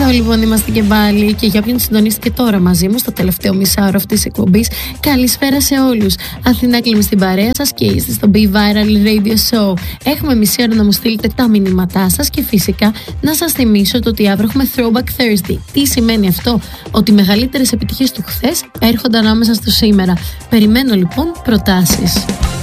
Εδώ λοιπόν είμαστε και πάλι, και για όποιον συντονίστηκε τώρα μαζί μου στο τελευταίο μισάωρο αυτής της εκπομπής, καλησπέρα σε όλους. Αθηνά Κλίμη στην παρέα σας και είστε στο Be Viral Radio Show. Έχουμε μισή ώρα να μου στείλετε τα μηνύματά σας και φυσικά να σας θυμίσω το ότι αύριο έχουμε Throwback Thursday. Τι σημαίνει αυτό? Ότι οι μεγαλύτερες επιτυχίες του χθες έρχονται ανάμεσα στο σήμερα. Περιμένω λοιπόν προτάσεις.